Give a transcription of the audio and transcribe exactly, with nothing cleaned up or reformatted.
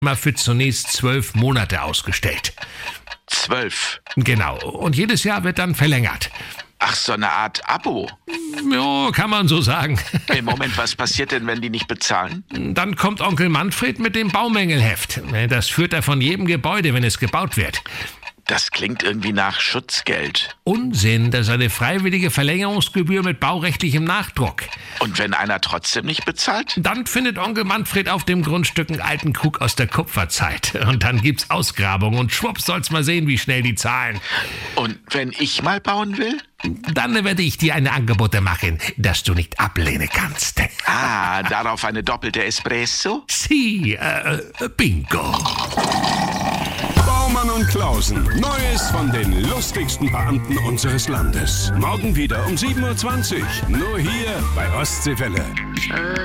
mal für zunächst zwölf Monate ausgestellt. Zwölf? Genau, und jedes Jahr wird dann verlängert. Ach, so eine Art Abo? Ja, kann man so sagen. Im Moment, was passiert denn, wenn die nicht bezahlen? Dann kommt Onkel Manfred mit dem Baumängelheft. Das führt er von jedem Gebäude, wenn es gebaut wird. Das klingt irgendwie nach Schutzgeld. Unsinn, das ist eine freiwillige Verlängerungsgebühr mit baurechtlichem Nachdruck. Und wenn einer trotzdem nicht bezahlt? Dann findet Onkel Manfred auf dem Grundstück einen alten Krug aus der Kupferzeit. Und dann gibt's Ausgrabungen und schwupps soll's mal sehen, wie schnell die zahlen. Und wenn ich mal bauen will? Dann werde ich dir eine Angebote machen, das du nicht ablehnen kannst. Ah, darauf eine doppelte Espresso? Sie, äh, bingo. Baumann und Klausen. Neues von den lustigsten Beamten unseres Landes. Morgen wieder um sieben Uhr zwanzig. Nur hier bei Ostseewelle.